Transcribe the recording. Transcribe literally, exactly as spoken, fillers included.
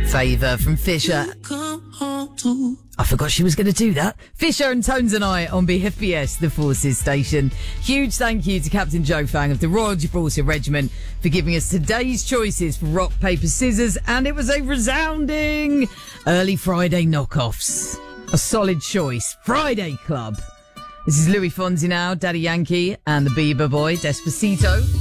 Favour from Fisher. I forgot she was going to do that. Fisher and Tones and I on B F B S, the Forces Station. Huge thank you to Captain Joe Fang of the Royal Gibraltar Regiment for giving us today's choices for rock, paper, scissors, and it was a resounding early Friday knockoffs. A solid choice. Friday Club. This is Louis Fonzi now, Daddy Yankee and the Bieber Boy, Despacito.